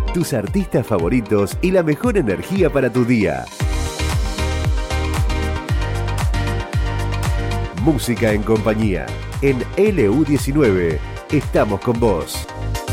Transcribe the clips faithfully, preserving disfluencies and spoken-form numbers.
tus artistas favoritos y la mejor energía para tu día. Música en compañía. En L U diecinueve estamos con vos.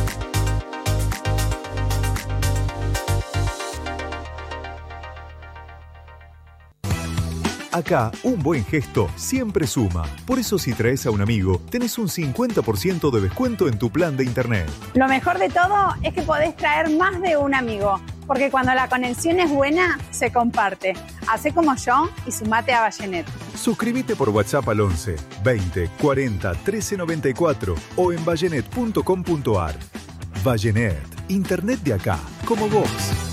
Acá, un buen gesto siempre suma. Por eso, si traes a un amigo, tenés un cincuenta por ciento de descuento en tu plan de internet. Lo mejor de todo es que podés traer más de un amigo, porque cuando la conexión es buena, se comparte. Hacé como yo y sumate a Vallenet. Suscríbete por WhatsApp al once, veinte, cuarenta, trece noventa y cuatro o en vallenet punto com punto ar. Vallenet, internet de acá, como vos.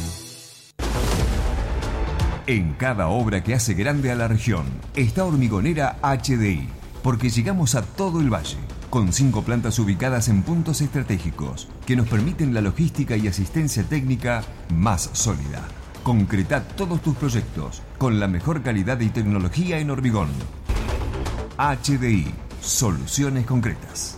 En cada obra que hace grande a la región está Hormigonera H D I, porque llegamos a todo el valle, con cinco plantas ubicadas en puntos estratégicos que nos permiten la logística y asistencia técnica más sólida. Concreta todos tus proyectos con la mejor calidad y tecnología en hormigón. H D I, soluciones concretas.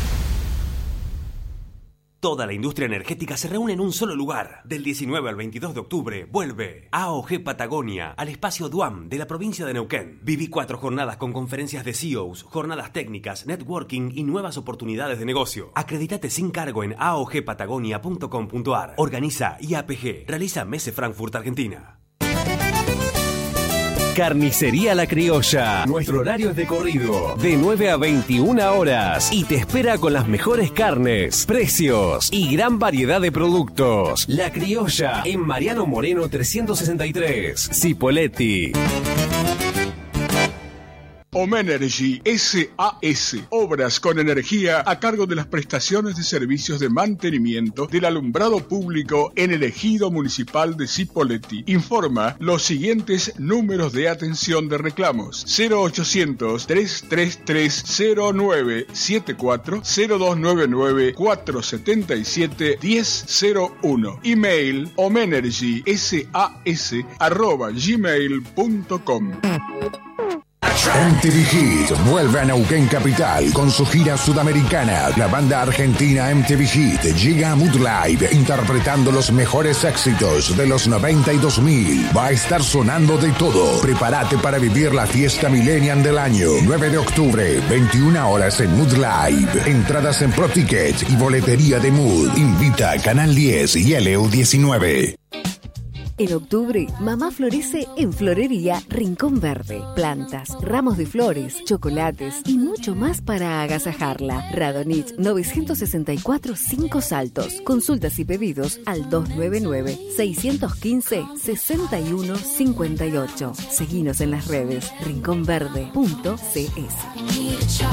Toda la industria energética se reúne en un solo lugar. Del diecinueve al veintidós de octubre vuelve A O G Patagonia al espacio Duam de la provincia de Neuquén. Viví cuatro jornadas con conferencias de C E Os, jornadas técnicas, networking y nuevas oportunidades de negocio. Acredítate sin cargo en a o g patagonia punto com punto ar. Organiza I A P G. Realiza Messe Frankfurt, Argentina. Carnicería La Criolla. Nuestro horario es de corrido, de nueve a veintiuna horas. Y te espera con las mejores carnes, precios y gran variedad de productos. La Criolla, en Mariano Moreno trescientos sesenta y tres, Cipolletti. Omenergy S A S, obras con energía a cargo de las prestaciones de servicios de mantenimiento del alumbrado público en el ejido municipal de Cipolletti. Informa los siguientes números de atención de reclamos: cero ochocientos, trescientos treinta y tres, cero nueve setenta y cuatro, cero dos noventa y nueve, cuatrocientos setenta y siete, diez cero uno. Email omenergysas arroba gmail punto com. M T V Hit vuelve a Neuquén Capital con su gira sudamericana. La banda argentina M T V Hit llega a Mood Live interpretando los mejores éxitos de los noventa y dos mil. Va a estar sonando de todo. Prepárate para vivir la fiesta millennial del año. nueve de octubre, veintiuna horas en Mood Live. Entradas en ProTicket y boletería de Mood. Invita a Canal diez y L U diecinueve. En octubre, mamá florece en Florería Rincón Verde. Plantas, ramos de flores, chocolates y mucho más para agasajarla. Radonich novecientos sesenta y cuatro Cinco Saltos. Consultas y pedidos al dos nueve nueve, seis uno cinco, seis uno cinco ocho. Seguinos en las redes rincón verde punto c s.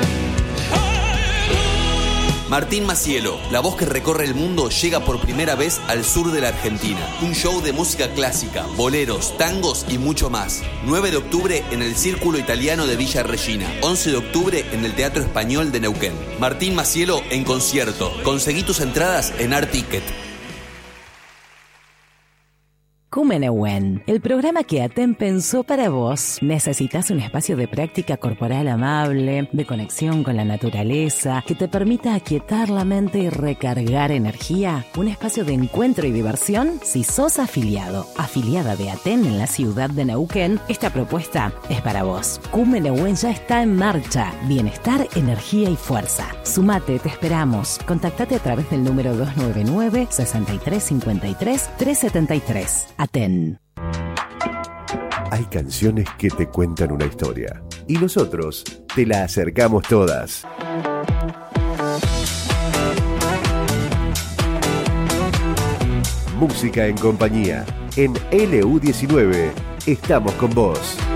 Martín Macielo, la voz que recorre el mundo, llega por primera vez al sur de la Argentina. Un show de música clásica, boleros, tangos y mucho más. nueve de octubre en el Círculo Italiano de Villa Regina. once de octubre en el Teatro Español de Neuquén. Martín Macielo en concierto. Conseguí tus entradas en Articket. Cumenewen, el programa que Aten pensó para vos. ¿Necesitas un espacio de práctica corporal amable, de conexión con la naturaleza, que te permita aquietar la mente y recargar energía? ¿Un espacio de encuentro y diversión? Si sos afiliado, afiliada de Aten en la ciudad de Neuquén, esta propuesta es para vos. Cumenewen ya está en marcha. Bienestar, energía y fuerza. Sumate, te esperamos. Contactate a través del número dos nueve nueve, seis tres cinco tres, tres siete tres. Aten. Hay canciones que te cuentan una historia y nosotros te la acercamos todas. Música en compañía. En L U diecinueve estamos con vos.